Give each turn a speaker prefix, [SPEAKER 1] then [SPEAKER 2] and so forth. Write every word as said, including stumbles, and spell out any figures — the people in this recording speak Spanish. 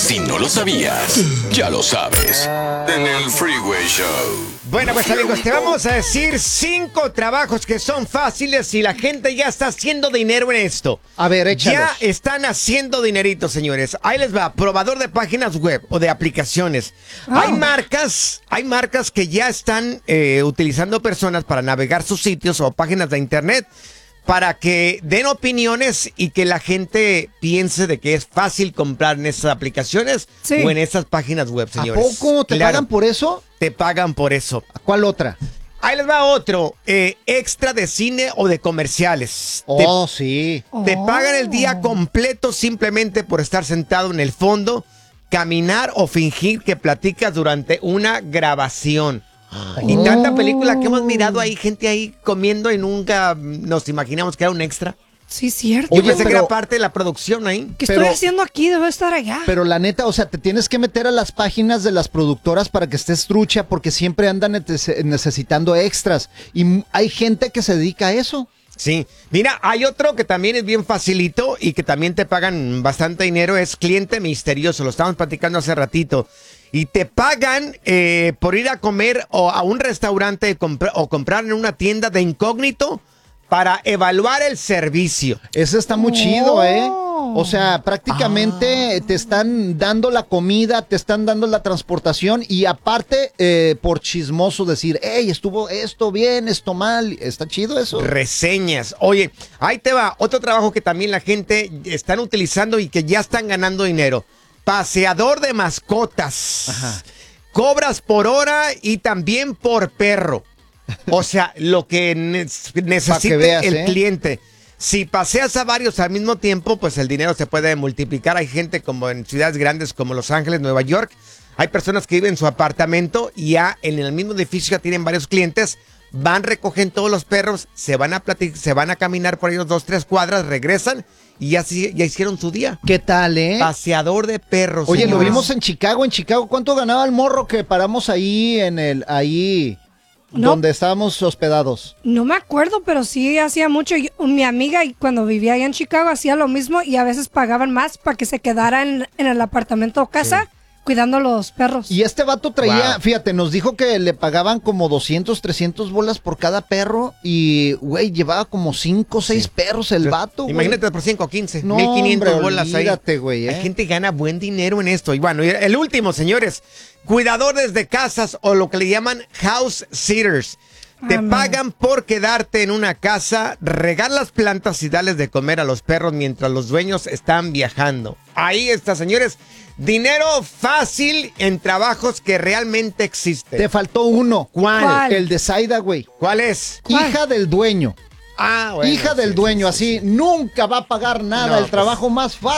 [SPEAKER 1] Si no lo sabías, ya lo sabes. En el Freeway Show.
[SPEAKER 2] Bueno, pues amigos, te vamos a decir cinco trabajos que son fáciles y la gente ya está haciendo dinero en esto.
[SPEAKER 3] A ver, échalos.
[SPEAKER 2] Ya están haciendo dinerito, señores. Ahí les va, probador de páginas web o de aplicaciones.
[SPEAKER 4] Oh.
[SPEAKER 2] Hay marcas, hay marcas que ya están eh, utilizando personas para navegar sus sitios o páginas de internet para que den opiniones y que la gente piense de que es fácil comprar en esas aplicaciones
[SPEAKER 4] Sí.
[SPEAKER 2] o en esas páginas web,
[SPEAKER 3] ¿A
[SPEAKER 2] señores.
[SPEAKER 3] poco te
[SPEAKER 2] Claro,
[SPEAKER 3] pagan por eso?
[SPEAKER 2] Te pagan por eso.
[SPEAKER 3] ¿Cuál otra?
[SPEAKER 2] Ahí les va otro, eh, extra de cine o de comerciales.
[SPEAKER 3] Oh, sí.
[SPEAKER 2] Te, te
[SPEAKER 4] Oh.
[SPEAKER 2] pagan el día completo simplemente por estar sentado en el fondo, caminar o fingir que platicas durante una grabación. Y tanta película que hemos mirado ahí, gente ahí comiendo y nunca nos imaginamos que era un extra.
[SPEAKER 4] Sí, cierto.
[SPEAKER 2] Yo
[SPEAKER 3] Oye,
[SPEAKER 2] pensé que
[SPEAKER 3] pero-
[SPEAKER 2] era parte de la producción ahí.
[SPEAKER 4] ¿Qué
[SPEAKER 3] pero-
[SPEAKER 4] estoy haciendo aquí? Debo estar allá.
[SPEAKER 3] Pero la neta, o sea, te tienes que meter a las páginas de las productoras para que estés trucha porque siempre andan nete- necesitando extras. Y m- hay gente que se dedica a eso.
[SPEAKER 2] Sí, mira, hay otro que también es bien facilito y que también te pagan bastante dinero, es cliente misterioso, lo estábamos platicando hace ratito. Y te pagan eh, por ir a comer o a un restaurante compr- o comprar en una tienda de incógnito para evaluar el servicio.
[SPEAKER 3] Ese está muy
[SPEAKER 4] Oh.
[SPEAKER 3] chido, ¿eh? O sea, prácticamente te están dando la comida, te están dando la transportación y aparte, eh, por chismoso decir, hey, estuvo esto bien, esto mal. Está chido eso.
[SPEAKER 2] Reseñas. Oye, ahí te va otro trabajo que también la gente están utilizando y que ya están ganando dinero. Paseador de mascotas.
[SPEAKER 3] Ajá.
[SPEAKER 2] Cobras por hora y también por perro. O sea, lo que ne- necesite
[SPEAKER 3] veas,
[SPEAKER 2] el
[SPEAKER 3] ¿eh?
[SPEAKER 2] cliente. Si paseas a varios al mismo tiempo, pues el dinero se puede multiplicar. Hay gente como en ciudades grandes como Los Ángeles, Nueva York. Hay personas que viven en su apartamento y ya en el mismo edificio ya tienen varios clientes. Van, recogen todos los perros, se van a plati- se van a caminar por ellos dos, tres cuadras, regresan y ya, sí- ya hicieron su día.
[SPEAKER 3] ¿Qué tal, eh?
[SPEAKER 2] Paseador de perros.
[SPEAKER 3] Oye, lo
[SPEAKER 2] señores.
[SPEAKER 3] vimos en Chicago. En Chicago, ¿cuánto ganaba el morro que paramos ahí en el, ahí
[SPEAKER 4] No.
[SPEAKER 3] donde estábamos hospedados?
[SPEAKER 4] No me acuerdo, pero sí hacía mucho. Yo- mi amiga, y cuando vivía allá en Chicago, hacía lo mismo y a veces pagaban más para que se quedara en, en el apartamento o casa cuidando los perros.
[SPEAKER 3] Y este vato traía,
[SPEAKER 2] Wow.
[SPEAKER 3] fíjate, nos dijo que le pagaban como doscientos, trescientos bolas por cada perro y, güey, llevaba como cinco o seis perros el vato, güey.
[SPEAKER 2] Imagínate por cinco, quince,
[SPEAKER 3] No,
[SPEAKER 2] mil quinientos
[SPEAKER 3] hombre,
[SPEAKER 2] bolas ahí.
[SPEAKER 3] olvídate, güey, ¿eh?
[SPEAKER 2] Hay gente que gana buen dinero en esto. Y bueno, y el último, señores, cuidadores de casas o lo que le llaman house sitters. Te
[SPEAKER 4] Amén.
[SPEAKER 2] pagan por quedarte en una casa, regar las plantas y darles de comer a los perros mientras los dueños están viajando. Ahí está, señores. Dinero fácil en trabajos que realmente existen.
[SPEAKER 3] Te faltó uno.
[SPEAKER 2] ¿Cuál?
[SPEAKER 4] ¿Cuál?
[SPEAKER 3] El de Zaida, güey.
[SPEAKER 2] ¿Cuál es?
[SPEAKER 4] ¿Cuál?
[SPEAKER 3] Hija del dueño.
[SPEAKER 2] Ah, bueno,
[SPEAKER 3] Hija del
[SPEAKER 2] sí,
[SPEAKER 3] dueño,
[SPEAKER 2] sí, sí,
[SPEAKER 3] así, nunca va a pagar nada.
[SPEAKER 2] No,
[SPEAKER 3] el
[SPEAKER 2] pues-
[SPEAKER 3] trabajo más fácil.